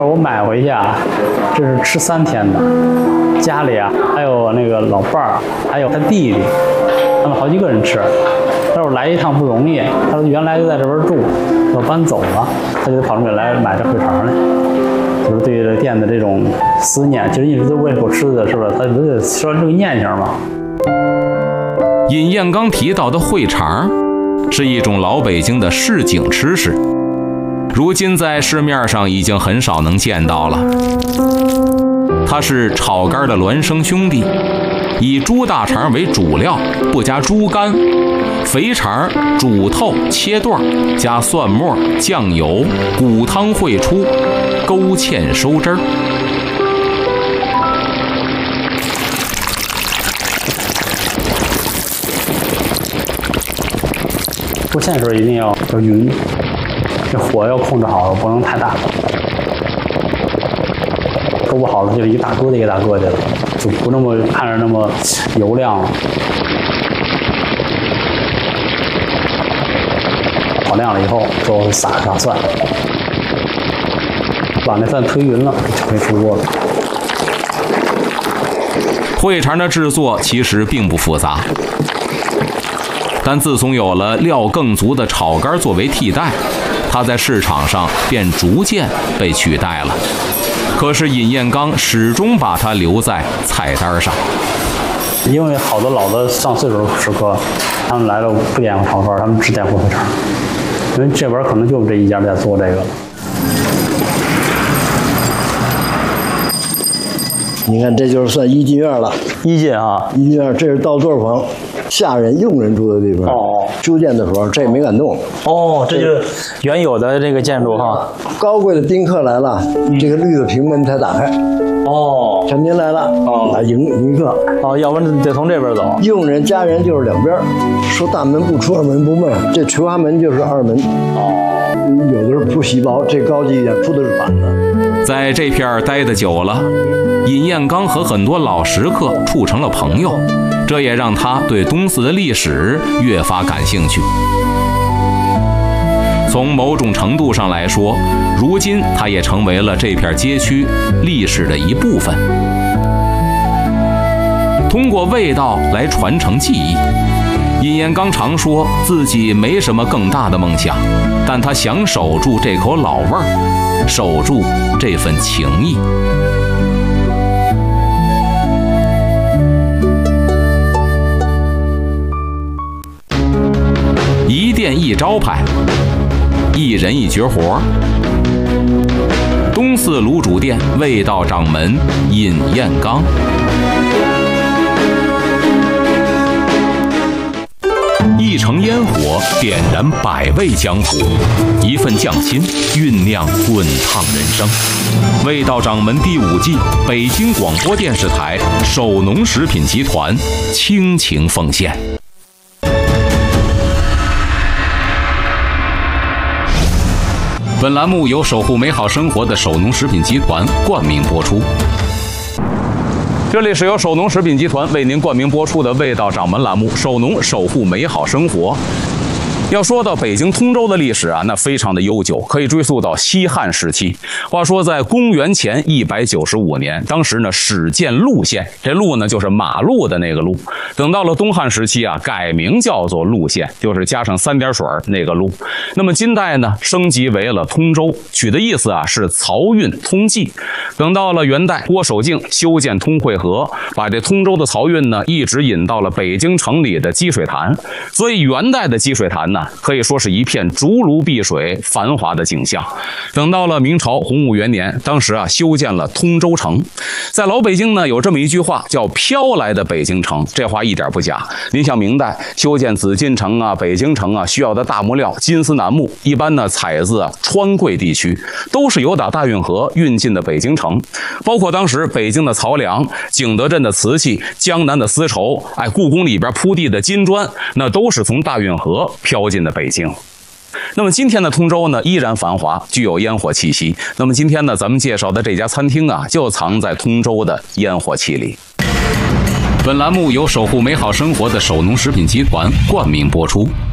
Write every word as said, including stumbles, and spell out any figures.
我买回去啊，这是吃三天的。家里啊，还有那个老伴儿，还有他弟弟，他们好几个人吃。他说来一趟不容易，他说原来就在这边住，要搬走了，他就跑这边来买这烩肠来。就是对这店的这种思念，其实一直都为口吃的，是吧？他不是说这个念想嘛。 尹彦刚提到的烩肠，是一种老北京的市井吃食。如今在市面上已经很少能见到了。它是炒肝的孪生兄弟，以猪大肠为主料，不加猪肝，肥肠煮透切段，加蒜末、酱油、骨汤烩出，勾芡收汁儿。 勾芡的时候一定要要匀。这火要控制好了，不能太大。勾不好了，就一大疙瘩一大疙瘩的，就不那么看着那么油亮了。炒亮了以后，最后撒上蒜，把那饭推匀了，就可以出锅了。 烩肠的制作其实并不复杂，但自从有了料更足的炒肝作为替代，它在市场上便逐渐被取代了。可是尹彦刚始终把它留在菜单上， 因为好多老的上岁数的食客，他们来了不点炒肝，他们只点烩肠，因为这边可能就这一家在做这个了。 你看，这就是算一进院了。 一进啊， 一进院，这是到座房，下人、佣人住的地方。哦，修建的时候这也没敢动。 哦，这就是原有的这个建筑哈。 高贵的宾客来了，嗯、这个绿的平门才打开。哦，陈您来了，哦，来迎迎客。 哦，要不然得从这边走。 佣人、家人就是两边，说大门不出，二门不迈，这垂花门就是二门。哦，有的时候铺席薄，这高级一点，铺的是板的。 在这片待得久了，尹彦刚和很多老食客处成了朋友，这也让他对东四的历史越发感兴趣。从某种程度上来说，如今它也成为了这片街区历史的一部分。通过味道来传承记忆，尹彦刚常说自己没什么更大的梦想，但他想守住这口老味儿，守住这份情谊。一店一招牌，一人一绝活。东四卤煮店味道掌门尹彦刚。一城烟火点燃百味江湖，一份匠心酝酿滚烫人生。味道掌门第五季，北京广播电视台首农食品集团倾情奉献。本栏目由守护美好生活的首农食品集团冠名播出。这里是由首农食品集团为您冠名播出的味道掌门栏目，首农守护美好生活。要说到北京通州的历史啊，那非常的悠久，可以追溯到西汉时期。话说在公元前一百九十五年，当时呢始建陆县，这陆呢就是马路的那个路。等到了东汉时期啊，改名叫做陆县，就是加上三点水那个陆。那么金代呢，升级为了通州，取的意思啊是漕运通济。等到了元代，郭守敬修建通惠河，把这通州的漕运呢一直引到了北京城里的积水潭。所以元代的积水潭呢，可以说是一片竹炉碧水、繁华的景象。等到了明朝洪武元年，当时啊修建了通州城。在老北京呢，有这么一句话叫“飘来的北京城”，这话一点不假。您像明代修建紫禁城啊、北京城啊，需要的大木料金丝楠木，一般呢采自啊川贵地区，都是由打大运河运进的北京城。包括当时北京的漕粮、景德镇的瓷器、江南的丝绸，哎，故宫里边铺地的金砖，那都是从大运河飘进的北京。那么今天的通州呢，依然繁华，具有烟火气息。那么今天呢，咱们介绍的这家餐厅啊，就藏在通州的烟火气里。本栏目由守护美好生活的首农食品集团冠名播出。